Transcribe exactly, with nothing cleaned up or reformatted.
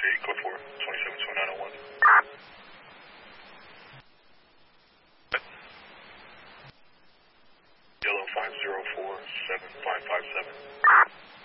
eight, code four, twenty-seven two nine oh one. Yellow five zero four seven five five seven.